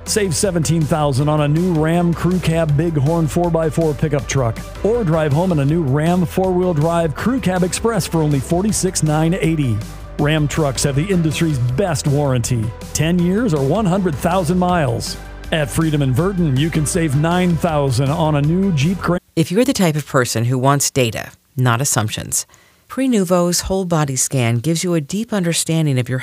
Save $17,000 on a new Ram Crew Cab Bighorn 4x4 pickup truck. Or drive home in a new Ram 4-wheel drive Crew Cab Express for only $46,980. Ram trucks have the industry's best warranty, 10 years or 100,000 miles. At Freedom in Virton, you can save $9,000 on a new Jeep Grand. If you're the type of person who wants data, not assumptions, Prenuvo's whole body scan gives you a deep understanding of your